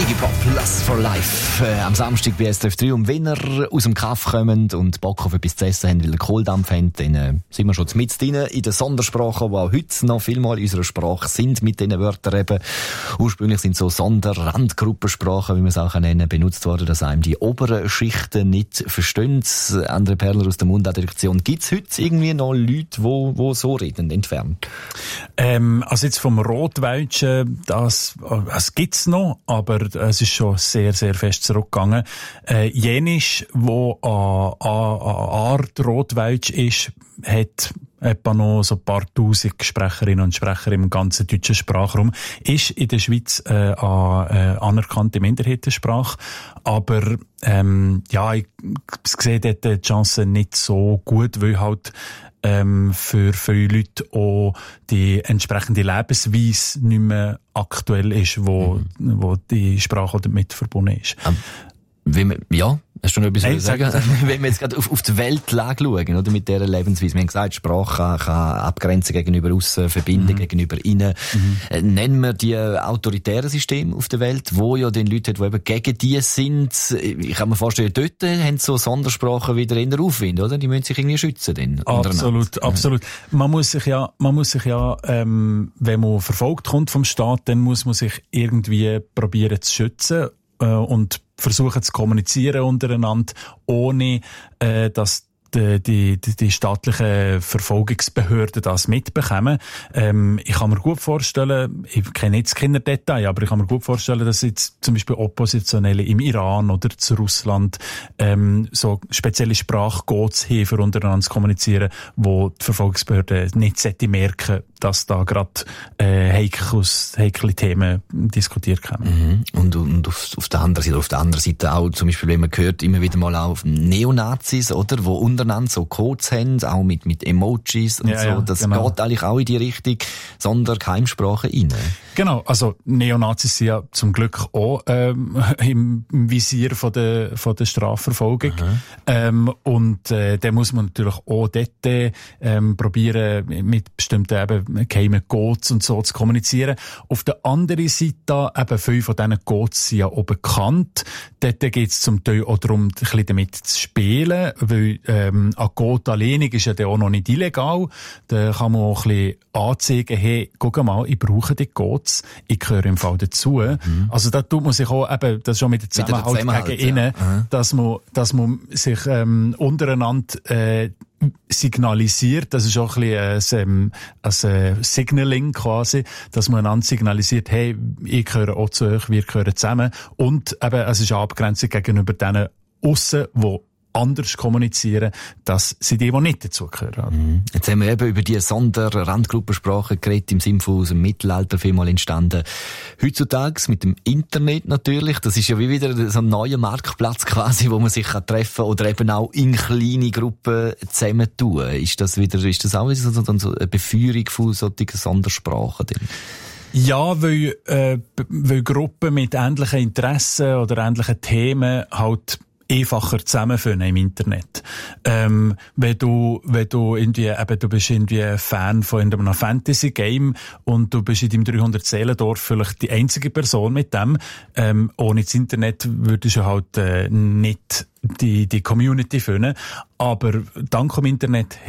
Iggy Pop, Lust for Life. Am Samstag bei SRF 3. Und wenn ihr aus dem Kaff kommt und Bock auf etwas zu essen habt, weil ihr Kohldampf habt, dann sind wir schon mit drin in den Sondersprachen, die auch heute noch vielmal in unserer Sprache sind, mit diesen Wörtern eben. Ursprünglich sind so Sonderrandgruppensprachen, wie man es auch nennen, benutzt worden, dass einem die oberen Schichten nicht verstehen. Andere Perler aus der Mundartdirektion. Gibt es heute irgendwie noch Leute, die so reden, entfernt? Also jetzt vom Rotwäutschen, das gibt's noch, aber es ist schon sehr, sehr fest zurückgegangen. Jenisch, wo an Art Rotwäutsch ist, hat etwa noch so ein paar tausend Sprecherinnen und Sprecher im ganzen deutschen Sprachraum, ist in der Schweiz eine anerkannte Minderheitensprache, aber ich sehe dort die Chancen nicht so gut, weil halt für viele Leute auch die entsprechende Lebensweise nicht mehr aktuell ist, wo die Sprache damit verbunden ist. Hast du noch etwas sagen? Wenn wir jetzt gerade auf die Weltlage schauen, oder, mit dieser Lebensweise. Wir haben gesagt, Sprache kann abgrenzen gegenüber aussen, verbinden gegenüber innen. Nennen wir die autoritären Systeme auf der Welt, wo ja den Leute, die eben gegen die sind. Ich kann mir vorstellen, dort haben so Sondersprachen wieder in der Aufwind, oder? Die müssen sich irgendwie schützen, dann. Absolut. Man muss sich ja, wenn man verfolgt kommt vom Staat, dann muss man sich irgendwie probieren zu schützen, und versuchen zu kommunizieren untereinander, ohne dass die staatlichen Verfolgungsbehörden das mitbekommen. Ich kann mir gut vorstellen, ich kenne jetzt keine Details, aber ich kann mir gut vorstellen, dass jetzt zum Beispiel Oppositionelle im Iran oder zu Russland so spezielle Sprachcodes haben, für untereinander zu kommunizieren, wo die Verfolgungsbehörden nicht merken, dass da gerade heikle Themen diskutiert werden. Und auf der anderen Seite auch, zum Beispiel, wenn man hört immer wieder mal auf Neonazis, oder, wo untereinander so Codes haben, auch mit Emojis und so. Das genau. Geht eigentlich auch in die Richtung Sondergeheimsprache rein. Genau, also Neonazis sind ja zum Glück auch im Visier von der Strafverfolgung. Und da muss man natürlich auch dort probieren, mit bestimmten eben geheimen Codes und so zu kommunizieren. Auf der anderen Seite, eben viele von diesen Codes sind ja auch bekannt. Dort geht es zum Teil auch darum, ein bisschen damit zu spielen, weil ein Code alleinig ist ja dann auch noch nicht illegal. Da kann man auch ein bisschen anzeigen, hey, guck mal, ich brauche die Codes, ich gehöre im Fall dazu. Also da tut man sich auch eben, das schon mit dem Zusammenhalt gegen innen, dass man sich untereinander signalisiert, das ist auch ein bisschen ein Signaling quasi, dass man einander signalisiert, hey, ich gehöre auch zu euch, wir gehören zusammen. Und eben, es ist eine Abgrenzung gegenüber denen aussen, die anders kommunizieren, dass sie die nicht dazugehören. Jetzt haben wir eben über die Sonderrandgruppensprache geredet, im Sinne von aus dem Mittelalter vielmal entstanden. Heutzutage mit dem Internet natürlich, das ist ja wie wieder so ein neuer Marktplatz quasi, wo man sich treffen kann oder eben auch in kleine Gruppen zusammentun. Ist das auch wieder so eine Beführung von solchen Sondersprachen denn? Ja, weil Gruppen mit ähnlichen Interessen oder ähnlichen Themen halt einfacher zusammenfinden im Internet. Wenn du irgendwie, eben, du bist irgendwie Fan von einem Fantasy-Game und du bist in deinem 300-Seelendorf vielleicht die einzige Person mit dem, ohne das Internet würdest du halt nicht die Community finden. Aber dank dem Internet